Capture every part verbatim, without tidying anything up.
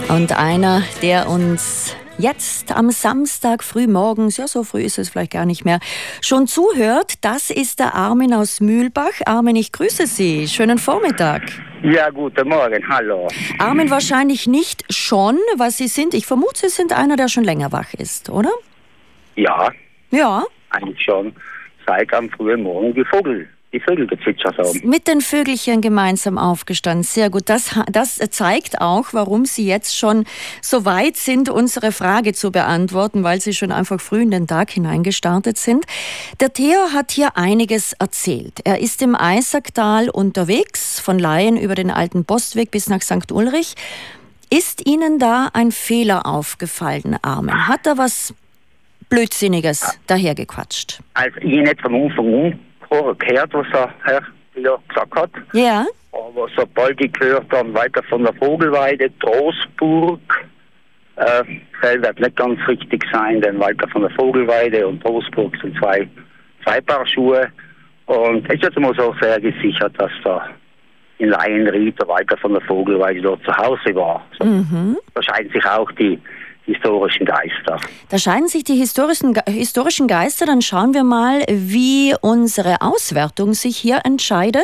Und einer, der uns jetzt am Samstag früh morgens, ja so früh ist es vielleicht gar nicht mehr, schon zuhört, das ist der Armin aus Mühlbach. Armin, ich grüße Sie. Schönen Vormittag. Ja, guten Morgen, hallo. Armin, wahrscheinlich nicht schon, was Sie sind. Ich vermute, Sie sind einer, der schon länger wach ist, oder? Ja. Ja. Eigentlich schon seit am frühen Morgen die Vogel, die Vögel gezwitschert haben. Mit den Vögelchen gemeinsam aufgestanden. Sehr gut. Das, das zeigt auch, warum Sie jetzt schon so weit sind, unsere Frage zu beantworten, weil Sie schon einfach früh in den Tag hineingestartet sind. Der Theo hat hier einiges erzählt. Er ist im Eisacktal unterwegs, von Laien über den alten Postweg bis nach Sankt Ulrich. Ist Ihnen da ein Fehler aufgefallen, Armin? Hat er was Blödsinniges ja. dahergequatscht? Also ich habe nicht von Anfang an gehört, was er Herr ja, gesagt hat. Ja. Aber sobald ich gehört dann weiter von der Vogelweide, Trostburg, äh, das wird nicht ganz richtig sein, denn weiter von der Vogelweide und Trostburg sind zwei, zwei Paar Schuhe. Und es ist jetzt mal so sehr gesichert, dass da in Laienried weiter von der Vogelweide dort zu Hause war. So, mhm. Da scheiden sich auch die historischen Geister. Da scheiden sich die historischen, historischen Geister. Dann schauen wir mal, wie unsere Auswertung sich hier entscheidet.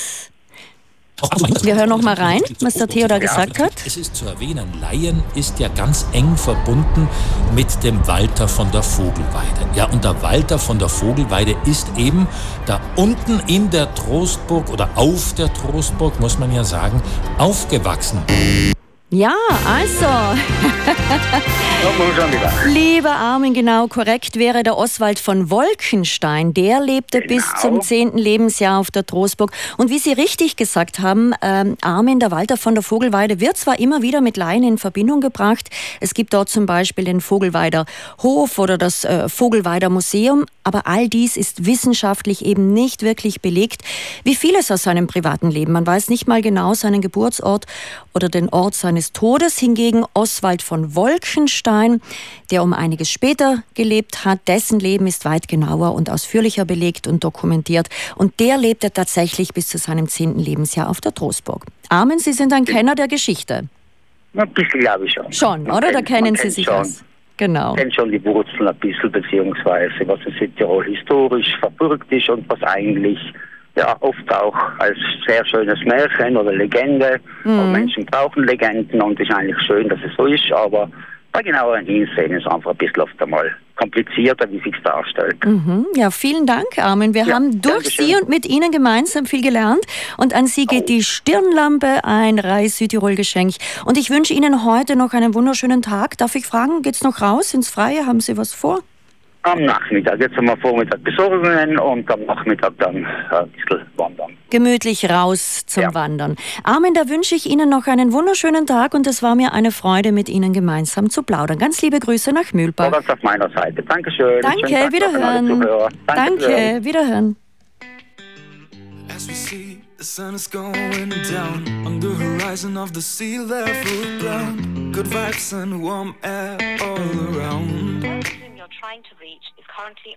Wir hören noch mal rein, was der Theo da gesagt hat. Es ist zu erwähnen, Laien ist ja ganz eng verbunden mit dem Walter von der Vogelweide. Ja, und der Walter von der Vogelweide ist eben da unten in der Trostburg oder auf der Trostburg, muss man ja sagen, aufgewachsen. Ja, also. Lieber Armin, genau korrekt wäre der Oswald von Wolkenstein. Der lebte genau. bis zum zehnten Lebensjahr auf der Trostburg. Und wie Sie richtig gesagt haben, ähm, Armin, der Walter von der Vogelweide, wird zwar immer wieder mit Laien in Verbindung gebracht. Es gibt dort zum Beispiel den Vogelweider Hof oder das äh, Vogelweider Museum. Aber all dies ist wissenschaftlich eben nicht wirklich belegt. Wie vieles aus seinem privaten Leben. Man weiß nicht mal genau seinen Geburtsort oder den Ort seines Todes. Hingegen Oswald von Wolkenstein, der um einiges später gelebt hat, dessen Leben ist weit genauer und ausführlicher belegt und dokumentiert. Und der lebte tatsächlich bis zu seinem zehnten Lebensjahr auf der Trostburg. Armin, Sie sind ein Kenner der Geschichte. Ein bisschen glaube ich schon. Schon, man oder? Kennt, da kennen Sie sich schon. aus. Genau. Man kennt schon die Wurzeln ein bisschen, beziehungsweise was in Südtirol historisch verbürgt ist und was eigentlich ja oft auch als sehr schönes Märchen oder Legende. Mhm. Aber Menschen brauchen Legenden und es ist eigentlich schön, dass es so ist, aber bei genaueren Hinsehen ist es einfach ein bisschen oft einmal komplizierter, wie es sich darstellt. Mhm. Ja, vielen Dank, Armin. Wir ja, haben durch Sie und mit Ihnen gemeinsam viel gelernt. Und an Sie geht oh. die Stirnlampe, ein Reis Südtirol-Geschenk. Und ich wünsche Ihnen heute noch einen wunderschönen Tag. Darf ich fragen, geht's noch raus ins Freie? Haben Sie was vor? Am Nachmittag. Jetzt haben wir Vormittag Besorgungen und am Nachmittag dann ein bisschen wandern. Gemütlich raus zum ja. Wandern. Armin, da wünsche ich Ihnen noch einen wunderschönen Tag und es war mir eine Freude, mit Ihnen gemeinsam zu plaudern. Ganz liebe Grüße nach Mühlbach. Das auf meiner Seite. Dankeschön. Danke, wiederhören. Danke, Danke wiederhören. As we see, the sun is going down on the horizon of the sea level ground. Good vibes and warm air all around. You're trying to reach is currently